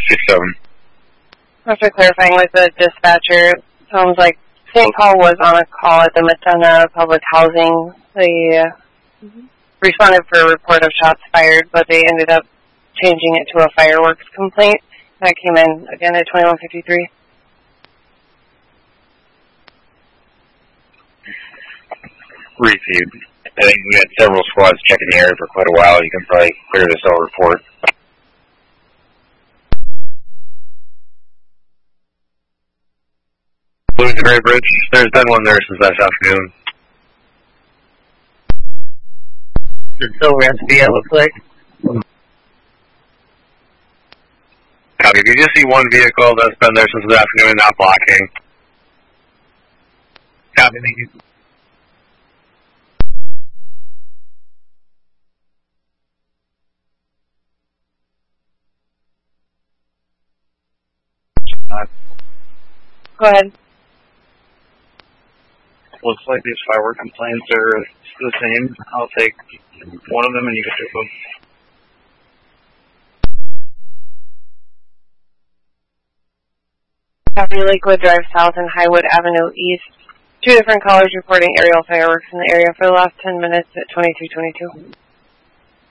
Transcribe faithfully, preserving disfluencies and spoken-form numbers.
fifty-seven. After clarifying with the dispatcher, it sounds like Saint Paul was on a call at the Matana Public Housing. They uh, responded for a report of shots fired, but they ended up changing it to a fireworks complaint. That came in, again, at twenty-one fifty-three. Received. I think we had several squads checking the area for quite a while. You can probably clear this whole report. Louis Bridge, there's been one there since last afternoon. It's still resty, it looks like. Copy. If you just see one vehicle that's been there since this afternoon, not blocking. Copy, thank you. Go ahead. Looks like these firework complaints are the same. I'll take one of them and you can take them. Copy. Lakewood Drive South and Highwood Avenue East. Two different callers reporting aerial fireworks in the area for the last ten minutes at twenty-two twenty-two.